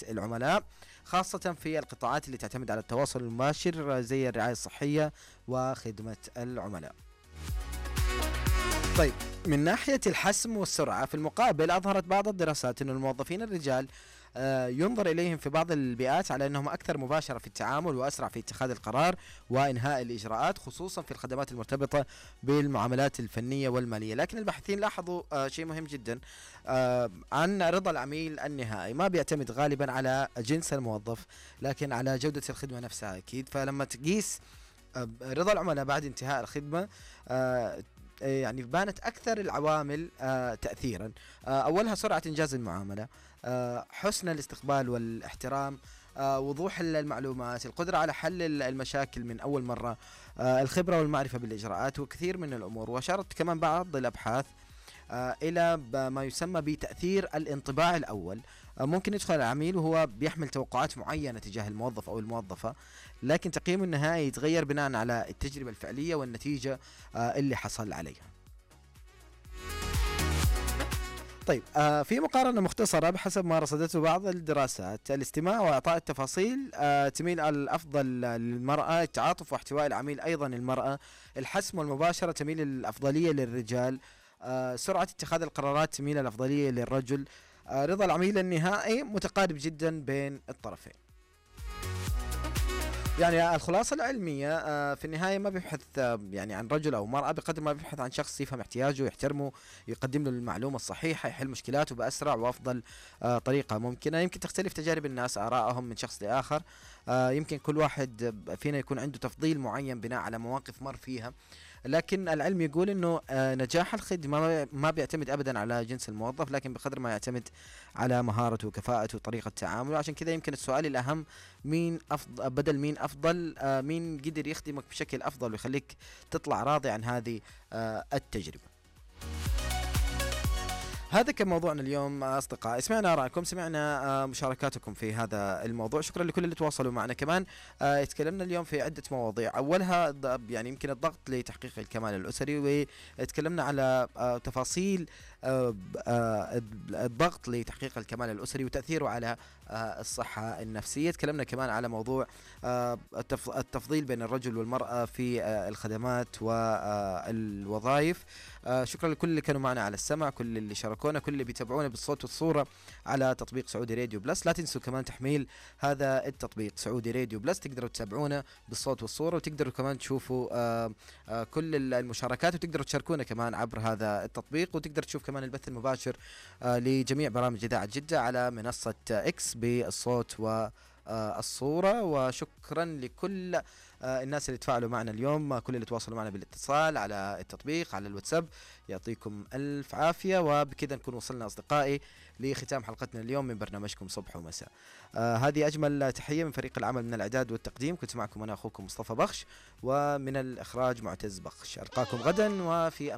العملاء، خاصة في القطاعات اللي تعتمد على التواصل المباشر زي الرعاية الصحية وخدمة العملاء. طيب، من ناحية الحسم والسرعة في المقابل، أظهرت بعض الدراسات أن الموظفين الرجال ينظر إليهم في بعض البيئات على أنهم أكثر مباشرة في التعامل وأسرع في اتخاذ القرار وإنهاء الإجراءات، خصوصا في الخدمات المرتبطة بالمعاملات الفنية والمالية. لكن الباحثين لاحظوا شيء مهم جدا عن رضا العميل النهائي ما بيعتمد غالبا على جنس الموظف لكن على جودة الخدمة نفسها أكيد. فلما تقيس رضا العملاء بعد انتهاء الخدمة يعني بانت أكثر العوامل تأثيرا. أولها سرعة إنجاز المعاملة، حسن الاستقبال والاحترام، وضوح المعلومات، القدرة على حل المشاكل من أول مرة، الخبرة والمعرفة بالإجراءات وكثير من الأمور. وأشارت كمان بعض الأبحاث إلى ما يسمى بتأثير الانطباع الأول. ممكن يدخل العميل وهو بيحمل توقعات معينة تجاه الموظف أو الموظفة، لكن تقييمه النهائي يتغير بناء على التجربة الفعلية والنتيجة اللي حصل عليها. طيب، في مقارنة مختصرة بحسب ما رصدته بعض الدراسات، الاستماع وإعطاء التفاصيل تميل الأفضل للمرأة، التعاطف واحتواء العميل أيضا المرأة، الحسم والمباشرة تميل الأفضلية للرجال، سرعة اتخاذ القرارات تميل الأفضلية للرجل، رضا العميل النهائي متقارب جدا بين الطرفين. يعني الخلاصة العلمية في النهاية ما بيبحث يعني عن رجل أو مرأة بقدر ما بيبحث عن شخص يفهم احتياجه، يحترمه، يقدم له المعلومة الصحيحة، يحل مشكلاته بأسرع وأفضل طريقة ممكنة. يمكن تختلف تجارب الناس، آرائهم من شخص لآخر، يمكن كل واحد فينا يكون عنده تفضيل معين بناء على مواقف مر فيها، لكن العلم يقول انه نجاح الخدمة ما بيعتمد ابدا على جنس الموظف لكن بقدر ما يعتمد على مهارته وكفاءته وطريقة تعامله. عشان كذا يمكن السؤال الاهم مين افضل، بدل مين افضل، مين قدر يخدمك بشكل افضل ويخليك تطلع راضي عن هذه التجربة. هذا كان موضوعنا اليوم أصدقائي. سمعنا آراءكم، سمعنا مشاركاتكم في هذا الموضوع. شكرا لكل اللي تواصلوا معنا. كمان تكلمنا اليوم في عدة مواضيع، أولها يعني يمكن الضغط لتحقيق الكمال الأسري، وتكلمنا على تفاصيل الضغط لتحقيق الكمال الأسري وتأثيره على الصحة النفسية. تكلمنا كمان على موضوع التفضيل بين الرجل والمرأة في الخدمات والوظائف. شكرا لكل اللي كانوا معنا على السمع، كل اللي شاركونا، كل اللي بيتابعونا بالصوت والصورة على تطبيق سعودي راديو بلس. لا تنسوا كمان تحميل هذا التطبيق سعودي راديو بلس، تقدروا تتابعونا بالصوت والصورة، وتقدروا كمان تشوفوا كل المشاركات، وتقدروا تشاركونا كمان عبر هذا التطبيق، وتقدر تشوف كمان البث المباشر لجميع برامج إذاعة جدة على منصة إكس بالصوت والصورة. وشكرا لكل الناس اللي تفاعلوا معنا اليوم، كل اللي تواصلوا معنا بالاتصال على التطبيق على الواتساب، يعطيكم ألف عافية. وبكذا نكون وصلنا أصدقائي لختام حلقتنا اليوم من برنامجكم صبح ومساء. هذه أجمل تحية من فريق العمل من الإعداد والتقديم، كنت معكم أنا أخوكم مصطفى بخش، ومن الإخراج معتز بخش. ألقاكم غدا وفي